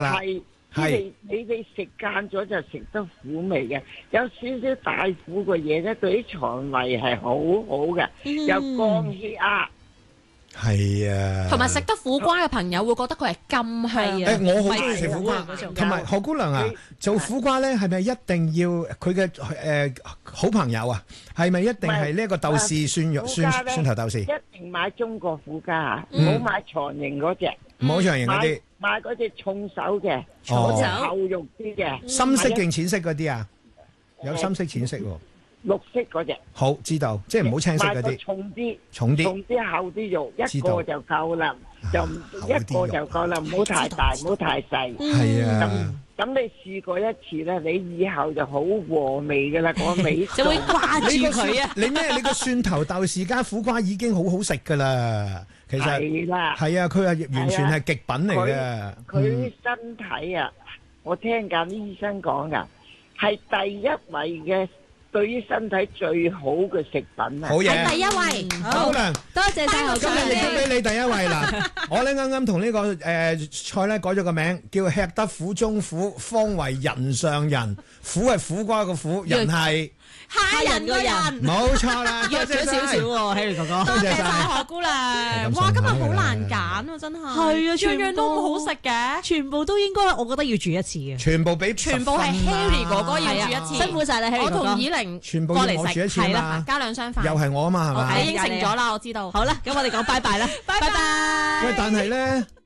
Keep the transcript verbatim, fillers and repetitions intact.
係，你哋你哋食慣咗就食得苦味嘅，有少少大苦嘅嘢咧，對啲腸胃係好好嘅，有降血壓。 係啊， 同埋食得苦瓜嘅朋友會覺得佢係甘香啊！ 誒，我好中意食苦瓜，同埋何姑娘啊，做苦瓜咧係咪一定要佢嘅誒好朋友啊？係咪一定係呢一個豆豉蒜肉蒜蒜頭豆豉？ 一定買中國苦瓜啊，唔好買長形嗰隻， 唔好長形嗰啲， 買嗰隻重手嘅， 哦， 厚肉啲嘅， 深色定淺色嗰啲啊？有深色、淺色喎。 綠色嗰隻， 好知道，即係唔好青色嗰啲， 重啲， 重啲， 重啲厚啲肉，一個就夠啦，就一個就夠啦，唔好太大，唔好太細。 係啊， 咁你試過一次咧，你以後就好和味噶啦，嗰味就會掛住佢啊！ 你咩？你個蒜頭豆豉加苦瓜已經好好食噶啦，其實係啦， 係啊，佢係完全係極品嚟嘅。 佢身體啊，我聽緊啲醫生講噶，係第一位嘅。對於身體最好嘅食品啊！ 好嘢， 係第一位。 好姑娘， 多謝晒何姑娘。 今日亦都俾你第一位啦！我咧啱啱同呢個誒菜咧改咗個名，叫吃得苦中苦，方為人上人。苦係苦瓜個苦，人係蝦人個人， 冇錯啦。 弱咗少少喎，Harry哥哥。 多謝晒何姑娘。哇，今日好難揀啊，真係。係啊，樣樣都好食嘅， 全部都應該，我覺得要煮一次嘅。 全部俾全部係 Harry 哥哥要煮一次， 辛苦晒啦，Harry 哥哥。 我同以玲全部要我煮一次嘛， 加兩箱飯。 又係我啊嘛，係嘛？ 你應承咗啦，我知道。 好啦，咁我哋講拜拜啦，拜拜。 喂，但係咧。